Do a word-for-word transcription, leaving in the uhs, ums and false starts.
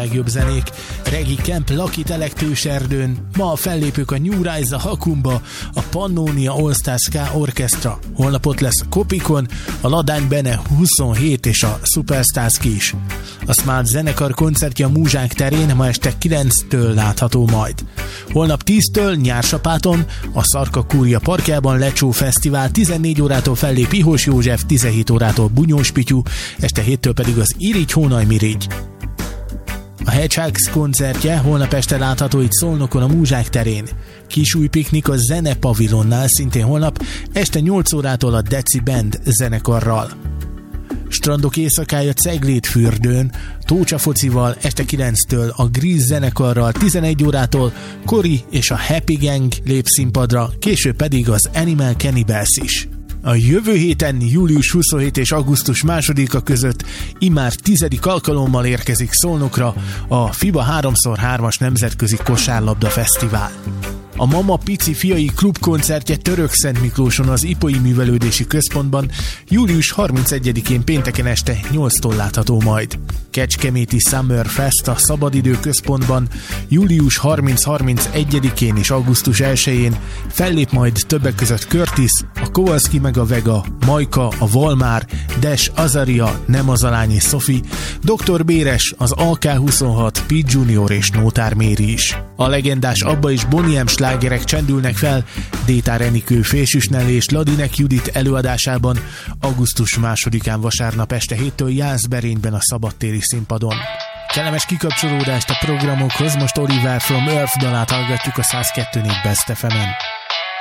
legjobb zenék. Regi Camp Lakit Elektőserdőn, ma a fellépők a New Rise a Hakumba, a Pannonia All Star Ska Orchestra, holnap ott lesz Kopikon, a Ladány Bene huszonhét és a Superstars is. A Smart zenekar koncertje a Múzsánk terén ma este kilenctől látható majd. Holnap tíztől Nyársapáton, a Szarka Kúria parkjában Lecsó Fesztivál, tizennégy órától fellép Ihós József, tizenhét órától Bunyós Pityu, este héttől pedig az Irigy Hónaj Mirigy. A Hedgehogs koncertje holnap este látható itt Szolnokon a Múzsák terén. Kisúj piknik a Zene Pavilonnál szintén holnap, este nyolc órától a Deci Band zenekarral. Strandok éjszakája Ceglédfürdőn, Tócsa focival, este kilenctől a Grease zenekarral, tizenegy órától Kori és a Happy Gang lép színpadra, később pedig az Animal Cannibals is. A jövő héten július huszonhetedike és augusztus másodika között immár tizedik alkalommal érkezik Szolnokra a FIBA három szor hármas Nemzetközi Kosárlabda Fesztivál. A Mama Pici fiai klubkoncertje Törökszent Miklóson az Ipoly Művelődési Központban július harmincegyedikén pénteken este nyolctól látható majd. Kecskeméti Summer Fest a Szabadidő Központban július harminc-harmincegyedikén és augusztus elsején fellép majd többek között Curtis, a Kowalski meg a Vega, Majka, a Volmár, Des, Azaria, Nemazalány és Sophie, doktor Béres, az á ká huszonhat, Pete Junior és Nótár Méri is. A legendás Abba és Bonnie M slágerek csendülnek fel Détár Enikő, Fésűsnell és Ladinek Judit előadásában augusztus másodikán vasárnap este héttől Jászberényben a szabadtéri színpadon. Kellemes kikapcsolódást a programokhoz, most Oliver from Earth dalát hallgatjuk a száz kettő pont négy Best ef emen.